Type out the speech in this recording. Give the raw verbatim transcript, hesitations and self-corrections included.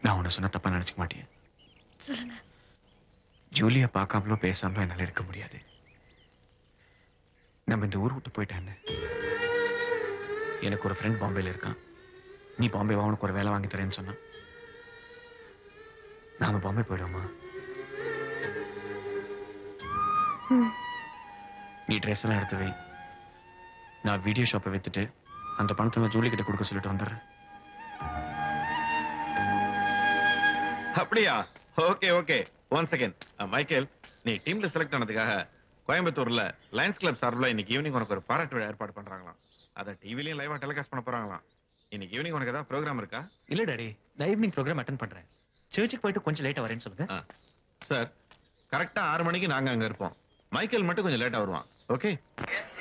நான் உன்னை சொன்ன தப்பா நினைச்சுக்க மாட்டேன். சொல்லுங்க. ஜூலியா பார்க்காமலோ பேசாமலோ என்னால இருக்க முடியாது. நம்ம இந்த ஊர் விட்டு போயிட்டேன்னு எனக்கு ஒரு ஃப்ரெண்ட் பாம்பேல இருக்கான். நீ பாம்பே வா, உனக்கு ஒரு வேலை வாங்கி தரேன்னு சொன்னான். நாம பாம்பே போயிடுவோமா? ம். நீ ட்ரெஸ் எல்லாம் எடுத்து வை. நான் வீடியோ ஷாப்பை வித்துட்டு அந்த பணத்தை நான் ஜூலி கிட்ட கொடுக்க சொல்லிட்டு வந்துடுறேன். அப்படியா? Okay okay. One second. Michael, நீ டீம்ல செலக்ட் ஆனதுக்காக கோயம்புத்தூர்ல லயன்ஸ் கிளப் சார்பில் இன்னைக்கு ஈவினிங் உனக்கு ஒரு பாராட்டு விழா ஏற்பாடு பண்றாங்களாம். அதை டிவிலையும் லைவா டெலிகாஸ்ட் பண்ண போறாங்களாம். இன்னைக்கு ஈவினிங் உனக்கு ஏதாவது ப்ரோக்ராம் இருக்கா? இல்ல டாடி, நான் ஈவினிங் ப்ரோக்ராம் அட்டென்ட் பண்றேன். சர்ச்சுக்கு போயிட்டு கொஞ்சம் லேட்டா வரேன்னு சொல்லுங்க. சார், கரெக்டா ஆறு மணிக்கு நாங்க அங்க இருப்போம். மைக்கேல் மட்டும் கொஞ்சம் லேட்டா வருவான். ஓகே?